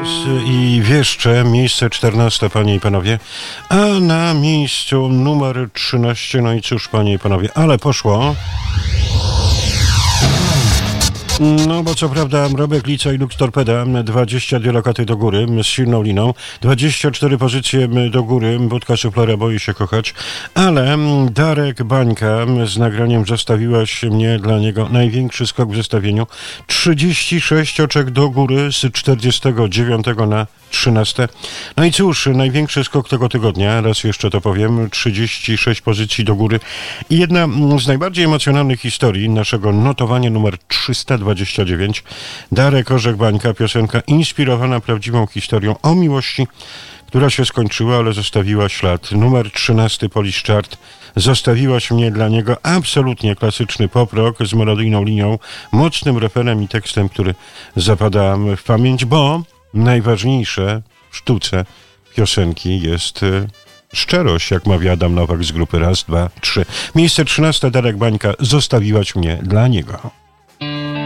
i Wieszcze, miejsce 14, panie i panowie, a na miejscu numer 13, no i cóż, panie i panowie, ale poszło. No bo co prawda Robek Lica i Lux Torpeda, 22 lokaty do góry z silną liną, 24 pozycje do góry, Budka Suflera boi się kochać, ale Darek Bańka z nagraniem Zostawiłaś mnie, dla niego największy skok w zestawieniu, 36 oczek do góry z 49 na 13. No i cóż, największy skok tego tygodnia, raz jeszcze to powiem, 36 pozycji do góry i jedna z najbardziej emocjonalnych historii naszego notowania numer 329. Darek Orzech-Bańka, piosenka inspirowana prawdziwą historią o miłości, która się skończyła, ale zostawiła ślad. Numer 13 Polish Chart. Zostawiłaś mnie, dla niego absolutnie klasyczny pop-rock z melodyjną linią, mocnym referem i tekstem, który zapada w pamięć, bo najważniejsze w sztuce piosenki jest szczerość, jak mawia Adam Nowak z grupy Raz, Dwa, Trzy. Miejsce 13, Darek Bańka, Zostawiłaś mnie, dla niego.